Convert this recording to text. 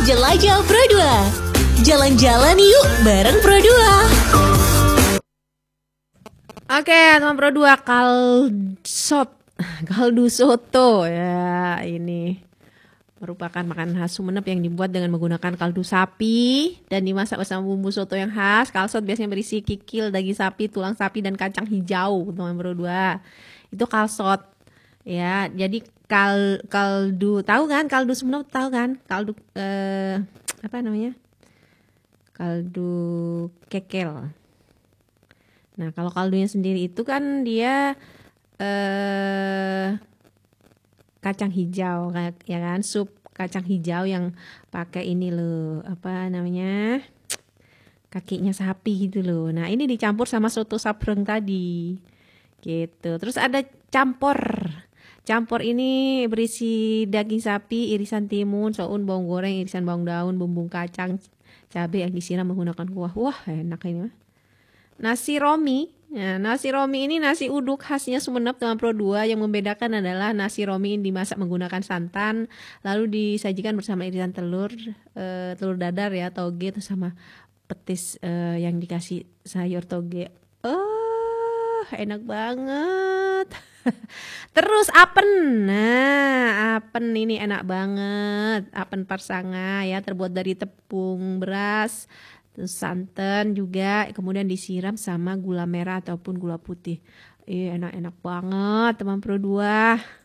Jelajah Pro 2. Jalan-jalan yuk bareng Pro 2. Oke, teman Pro 2, kaldu soto ya, ini merupakan makanan khas Sumeneb yang dibuat dengan menggunakan kaldu sapi dan dimasak bersama bumbu soto yang khas. Kalsot biasanya berisi kikil, daging sapi, tulang sapi, dan kacang hijau, teman Pro 2. Itu kalsot. Ya, jadi kaldu, tahu kan? Kaldu Sumeneb tahu kan? Kaldu apa namanya? Kaldu kekel. Nah, kalau kaldunya sendiri itu kan dia kacang hijau, ya kan, sup kacang hijau yang pakai ini loh, apa namanya, kakinya sapi gitu loh. Nah, ini dicampur sama soto sabreng tadi, gitu. Terus ada campur ini berisi daging sapi, irisan timun, soun, bawang goreng, irisan bawang daun, bumbu kacang, cabai yang disiram menggunakan kuah. Wah, enak ini mah. Nasi romi. Nah, nasi romi ini nasi uduk khasnya Sumeneb teman Pro 2. Yang membedakan adalah nasi romi ini dimasak menggunakan santan, lalu disajikan bersama irisan telur dadar ya, toge, terus sama petis yang dikasih sayur toge. Enak banget. Terus apen. Nah, apen ini enak banget. Apen parsanga ya, terbuat dari tepung beras, terus santan juga, kemudian disiram sama gula merah ataupun gula putih. Enak-enak banget teman Pro 2.